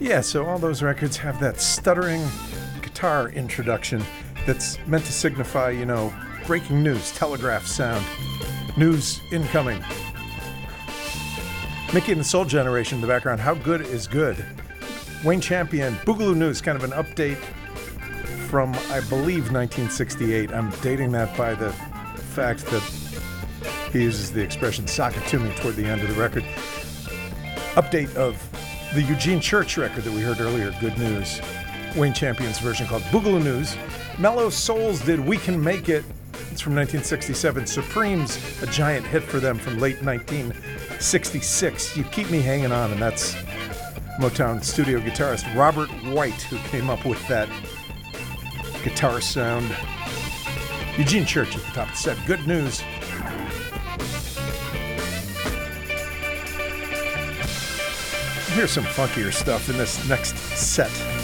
Yeah, so all those records have that stuttering guitar introduction that's meant to signify, breaking news, telegraph sound, news incoming. Mickey and the Soul Generation in the background. How good is good? Wayne Champion, Boogaloo News, kind of an update from, I believe, 1968. I'm dating that by the fact that he uses the expression "sock it to me" toward the end of the record. Update of the Eugene Church record that we heard earlier, Good News. Wayne Champion's version called Boogaloo News. Mellow Souls did We Can Make It. It's from 1967. Supremes, a giant hit for them from late 1966. You Keep Me Hanging On, and that's Motown studio guitarist Robert White who came up with that guitar sound. Eugene Church at the top of the set. Good News. Here's some funkier stuff in this next set.